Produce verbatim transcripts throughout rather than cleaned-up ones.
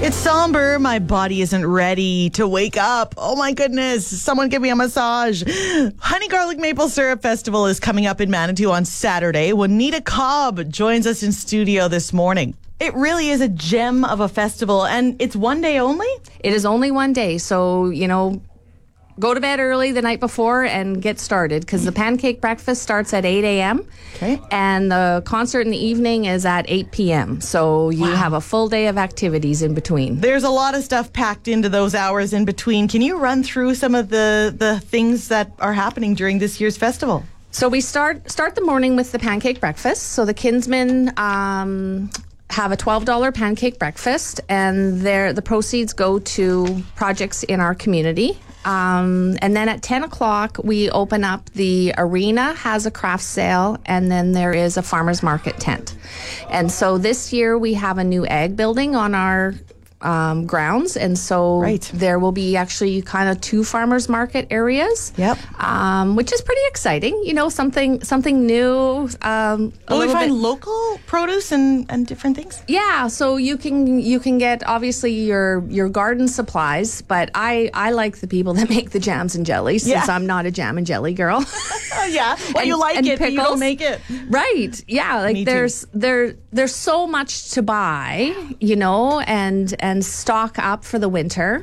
It's somber. My body isn't ready to wake up. Oh my goodness. Someone give me a massage. Honey Garlic Maple Syrup Festival is coming up in Manitou on Saturday. Juanita Cobb joins us in studio this morning. It really is a gem of a festival, and it's one day only? It is only one day. So, you know, go to bed early the night before and get started, because the pancake breakfast starts at eight a.m. Okay. And the concert in the evening is at eight p.m. So you Wow. have a full day of activities in between. There's a lot of stuff packed into those hours in between. Can you run through some of the, the things that are happening during this year's festival? So we start start the morning with the pancake breakfast. So the Kinsmen um, have a twelve dollars pancake breakfast, and their the proceeds go to projects in our community. Um, and then at ten o'clock, we open up the arena, has a craft sale, and then there is a farmer's market tent. And so this year we have a new ag building on our um, grounds, and so Right. there will be actually kind of two farmers market areas. Yep. Um, which is pretty exciting. You know, something something new. Um, a Will we little find bit- local produce and, and different things? Yeah, so you can you can get obviously your your garden supplies, but I I like the people that make the jams and jellies, since Yeah. I'm not a jam and jelly girl. Oh, yeah. Well, And- you like and it, but you don't pickles. make it. Right. Yeah, like Me too. there's there there's so much to buy, you know, and and stock up for the winter.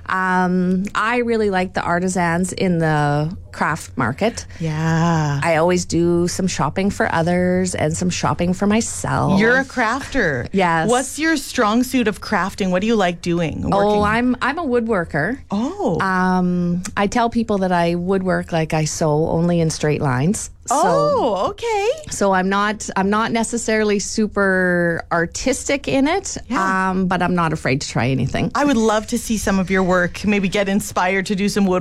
Um, I really like the artisans in the craft market. Yeah. I always do some shopping for others and some shopping for myself. You're a crafter. Yes. What's your strong suit of crafting? What do you like doing? Oh, Working? I'm I'm a woodworker. Oh. Um, I tell people that I woodwork like I sew, only in straight lines. So, oh, okay. so I'm not I'm not necessarily super artistic in it, Yeah. um, but I'm not afraid to try anything. I would love to see some of your work. Maybe get inspired to do some wood.